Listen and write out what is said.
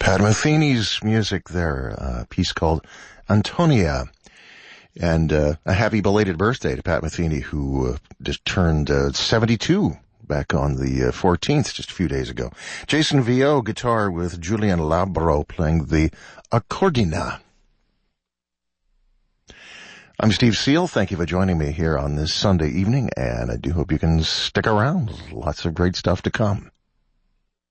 Pat Metheny's music there, a piece called Antonia. And a happy belated birthday to Pat Metheny, who just turned 72 back on the 14th, just a few days ago. Jason Vio, guitar with Julian Labro playing the accordina. I'm Steve Seal. Thank you for joining me here on this Sunday evening, and I do hope you can stick around. Lots of great stuff to come.